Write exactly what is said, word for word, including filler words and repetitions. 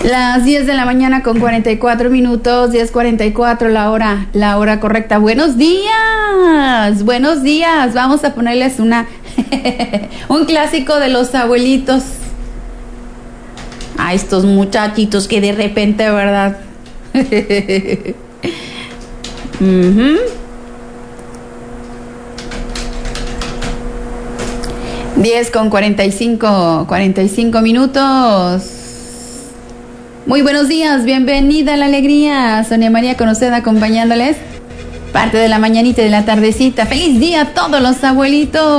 Las diez de la mañana con cuarenta y cuatro minutos, diez cuarenta y cuatro la hora, la hora correcta. Buenos días, buenos días. Vamos a ponerles una un clásico de los abuelitos a estos muchachitos que de repente, ¿verdad? uh-huh. diez con cuarenta y cinco, cuarenta y cinco minutos. Muy buenos días, bienvenida a la alegría. Sonia María con usted acompañándoles parte de la mañanita y de la tardecita. ¡Feliz día a todos los abuelitos!